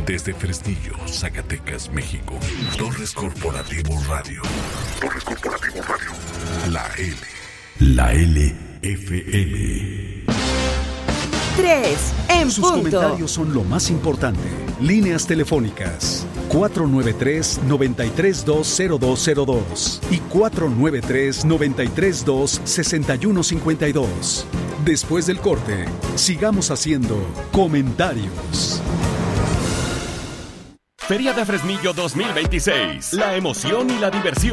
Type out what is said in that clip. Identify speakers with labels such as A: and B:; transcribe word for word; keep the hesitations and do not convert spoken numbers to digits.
A: Desde Fresnillo, Zacatecas, México. Torres Corporativo Radio. Torres Corporativo Radio. La L. La L F M.
B: tres en
C: Sus
B: punto.
C: comentarios son lo más importante. Líneas telefónicas cuatro nueve tres, nueve tres dos, cero dos cero dos y cuatro nueve tres, nueve tres dos, seis uno cinco dos. Después del corte, sigamos haciendo comentarios.
D: Feria de Fresnillo dos mil veintiséis. La emoción y la diversión